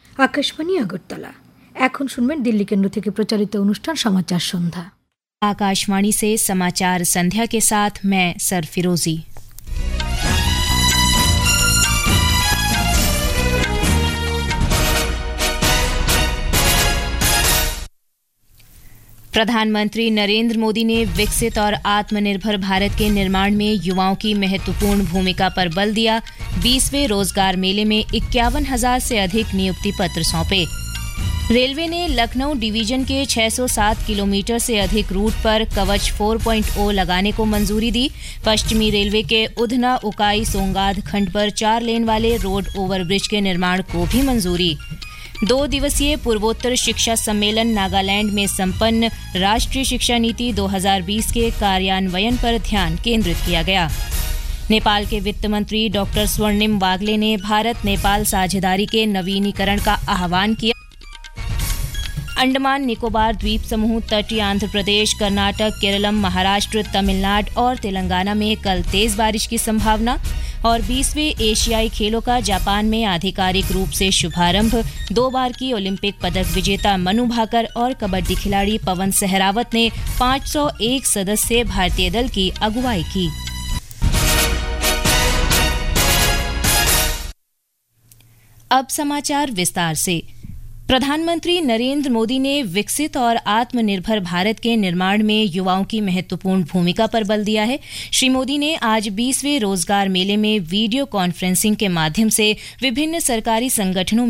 আকাশবাণী আগরতলা। এখন শুনবেন দিল্লি কেন্দ্র থেকে প্রচারিত অনুষ্ঠান समाचार संध्या। आकाशवाणी से समाचार संध्या के साथ मैं सरफिरोजी। प्रधानमंत्री नरेंद्र मोदी ने विकसित और आत्मनिर्भर भारत के निर्माण में युवाओं की महत्वपूर्ण भूमिका पर बल दिया। 20वें रोजगार मेले में 51,000 से अधिक नियुक्ति पत्र सौंपे। रेलवे ने लखनऊ डिवीजन के 607 किलोमीटर से अधिक रूट पर कवच 4.0 लगाने को मंजूरी दी। पश्चिमी रेलवे के उधना उकाई सोंगाद खंड पर 4 लेन वाले रोड ओवरब्रिज के निर्माण को भी मंजूरी। 2 दिवसीय पूर्वोत्तर शिक्षा सम्मेलन नागालैंड में संपन्न। राष्ट्रीय शिक्षा नीति 2020 के कार्यान्वयन पर ध्यान केंद्रित किया गया। नेपाल के वित्त मंत्री डॉक्टर स्वर्णिम वागले ने भारत नेपाल साझेदारी के नवीनीकरण का आह्वान किया। अंडमान निकोबार द्वीप समूह, तटीय आंध्र प्रदेश, कर्नाटक, केरलम, महाराष्ट्र, तमिलनाडु और तेलंगाना में कल तेज बारिश की संभावना। और 20वें एशियाई खेलों का जापान में आधिकारिक रूप से शुभारंभ। 2 बार की ओलंपिक पदक विजेता मनु भाकर और कबड्डी खिलाड़ी पवन सहरावत ने 501 सदस्यीय भारतीय दल की अगुवाई की। अब समाचार विस्तार से। प्रधानमंत्री नरेंद्र मोदी ने विकसित और आत्मनिर्भर भारत के निर्माण में युवाओं की महत्वपूर्ण भूमिका पर बल दिया है। श्री मोदी ने आज 20वें रोजगार मेले में वीडियो कॉन्फ्रेंसिंग के माध्यम से विभिन्न सरकारी संगठनों में